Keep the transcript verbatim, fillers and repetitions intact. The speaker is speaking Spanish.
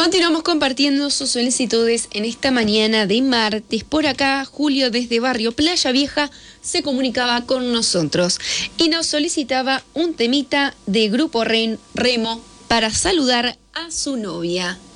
Continuamos compartiendo sus solicitudes en esta mañana de martes. Por acá, Julio desde Barrio Playa Vieja se comunicaba con nosotros y nos solicitaba un temita de Grupo Ren, Remo para saludar a su novia.